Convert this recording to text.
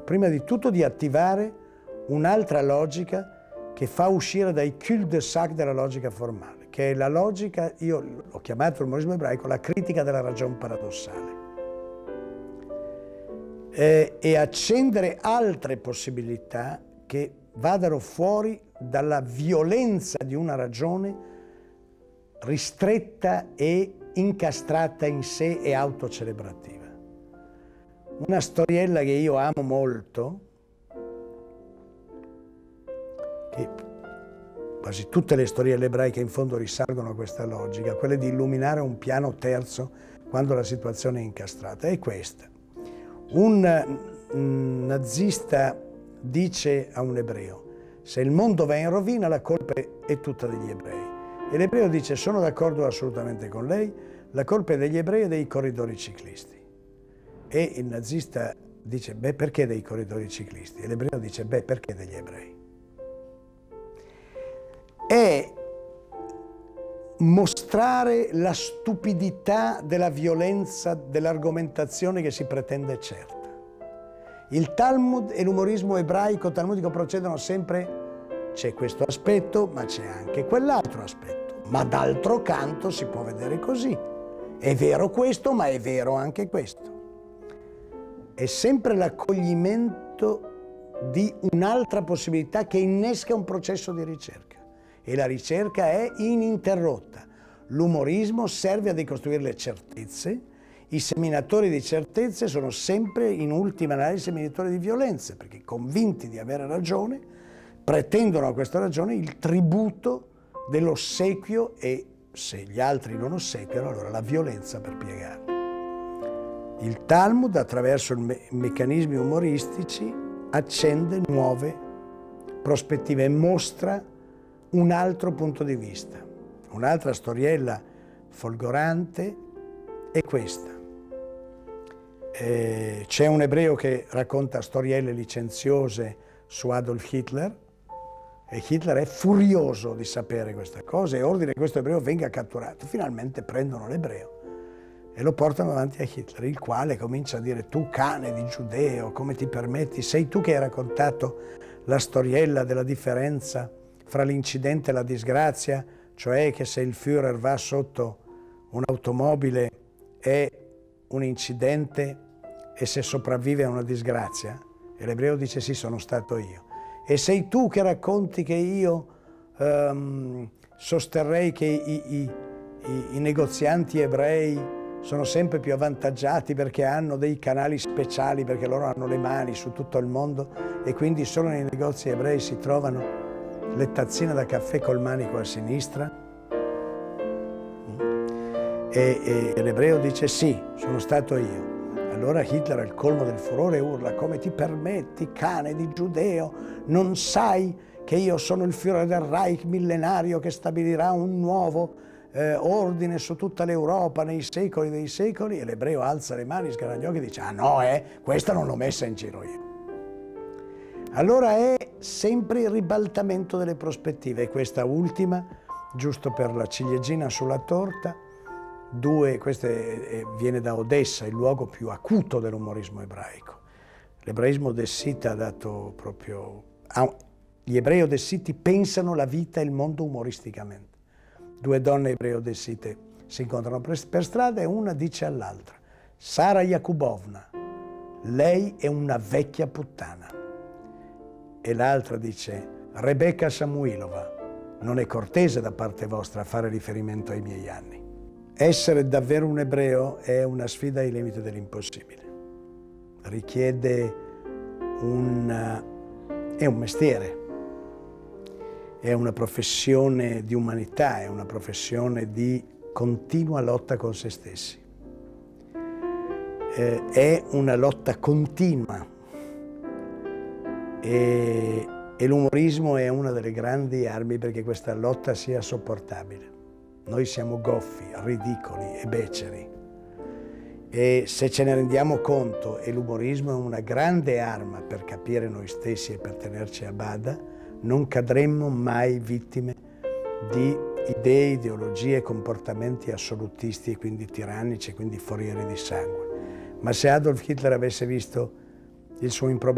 prima di tutto di attivare un'altra logica che fa uscire dai cul-de-sac della logica formale, che è la logica, io l'ho chiamato l'umorismo ebraico, la critica della ragion paradossale. E accendere altre possibilità che vadano fuori dalla violenza di una ragione ristretta e incastrata in sé e autocelebrativa. Una storiella che io amo molto, che quasi tutte le storielle ebraiche in fondo risalgono a questa logica, quella di illuminare un piano terzo quando la situazione è incastrata, è questa. Un nazista dice a un ebreo: se il mondo va in rovina la colpa è tutta degli ebrei. E l'ebreo dice: sono d'accordo assolutamente con lei, la colpa è degli ebrei e dei corridori ciclisti. E il nazista dice: beh, perché dei corridori ciclisti? E l'ebreo dice: beh, perché degli ebrei? È mostrare la stupidità della violenza dell'argomentazione che si pretende certa. Il Talmud e l'umorismo ebraico talmudico procedono sempre: c'è questo aspetto, ma c'è anche quell'altro aspetto. Ma d'altro canto si può vedere così. È vero questo, ma è vero anche questo. È sempre l'accoglimento di un'altra possibilità che innesca un processo di ricerca. E la ricerca è ininterrotta. L'umorismo serve a decostruire le certezze. I seminatori di certezze sono sempre, in ultima analisi, seminatori di violenze, perché convinti di avere ragione, pretendono a questa ragione il tributo dell'ossequio e, se gli altri non ossequiano, allora la violenza per piegare. Il Talmud, attraverso meccanismi umoristici, accende nuove prospettive e mostra un altro punto di vista. Un'altra storiella folgorante è questa. C'è un ebreo che racconta storielle licenziose su Adolf Hitler e Hitler è furioso di sapere questa cosa e ordina che questo ebreo venga catturato. Finalmente prendono l'ebreo e lo portano davanti a Hitler, il quale comincia a dire: tu cane di giudeo, come ti permetti? Sei tu che hai raccontato la storiella della differenza fra l'incidente e la disgrazia, cioè che se il Führer va sotto un'automobile è un incidente e se sopravvive a una disgrazia? E l'ebreo dice: sì, sono stato io. E sei tu che racconti che io sosterrei che i negozianti ebrei sono sempre più avvantaggiati perché hanno dei canali speciali, perché loro hanno le mani su tutto il mondo e quindi solo nei negozi ebrei si trovano le tazzine da caffè col manico a sinistra? E l'ebreo dice: sì, sono stato io. Allora Hitler, al colmo del furore, urla: come ti permetti, cane di giudeo? Non sai che io sono il Führer del Reich millenario che stabilirà un nuovo ordine su tutta l'Europa nei secoli dei secoli? E l'ebreo alza le mani, sgrana gli occhi e dice: ah no, questa non l'ho messa in giro io. Allora è sempre il ribaltamento delle prospettive. E questa ultima, giusto per la ciliegina sulla torta, questa viene da Odessa, il luogo più acuto dell'umorismo ebraico. L'ebraismo odessita ha dato proprio... Gli ebrei odessiti pensano la vita e il mondo umoristicamente. Due donne ebree odessite si incontrano per strada e una dice all'altra: Sara Yakubovna, lei è una vecchia puttana. E l'altra dice: Rebecca Samuilova, non è cortese da parte vostra fare riferimento ai miei anni. Essere davvero un ebreo è una sfida ai limiti dell'impossibile. Richiede è un mestiere, è una professione di umanità, è una professione di continua lotta con se stessi. È una lotta continua e l'umorismo è una delle grandi armi perché questa lotta sia sopportabile. Noi siamo goffi, ridicoli e beceri e se ce ne rendiamo conto, e l'umorismo è una grande arma per capire noi stessi e per tenerci a bada, non cadremmo mai vittime di idee, ideologie e comportamenti assolutisti e quindi tirannici e quindi forieri di sangue. Ma se Adolf Hitler avesse visto il suo improbabile